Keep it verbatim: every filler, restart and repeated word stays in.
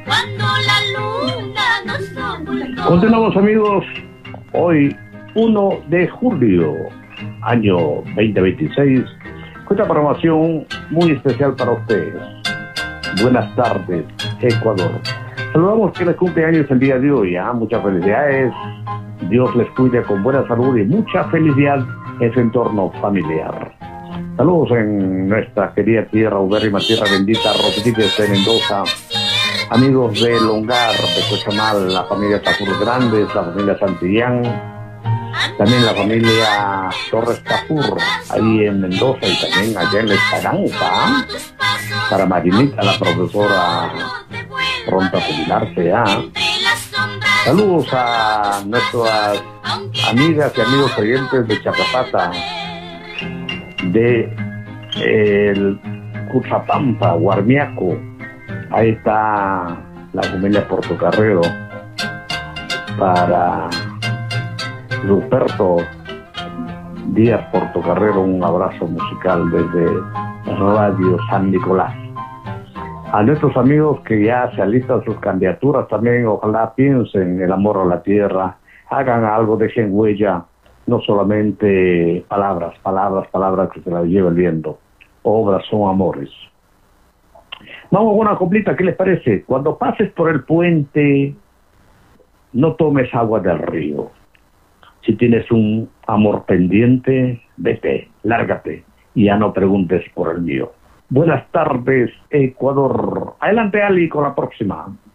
Cuando la luna nos ocultó. Continuamos, amigos, hoy uno de julio, año veinte veintiséis, con esta programación muy especial para ustedes. Buenas tardes, Ecuador. Saludamos quienes cumplen años el día de hoy, ¿eh? Muchas felicidades, Dios les cuide con buena salud y mucha felicidad en su entorno familiar. Saludos en nuestra querida tierra, ubérrima tierra bendita, Rodríguez de Mendoza, amigos de Longar, de Cochamal, la familia Tafur Grandes, la familia Santillán, también la familia Torres Tafur, ahí en Mendoza y también allá en La Esperanza, para Marinita, la profesora pronta a jubilarse ya. Saludos a nuestras amigas y amigos oyentes de Chacapata, de el Cuchapampa, Guarmiaco. Ahí está la familia Portocarrero, para Ruperto Díaz Portocarrero, un abrazo musical desde Radio San Nicolás. A nuestros amigos que ya se alistan sus candidaturas también, ojalá piensen el amor a la tierra, hagan algo, dejen huella, no solamente palabras, palabras, palabras que se las lleva el viento, obras son amores. Vamos con una coplita, ¿qué les parece? Cuando pases por el puente, no tomes agua del río. Si tienes un amor pendiente, vete, lárgate y ya no preguntes por el mío. Buenas tardes, Ecuador. Adelante, Ali, con la próxima.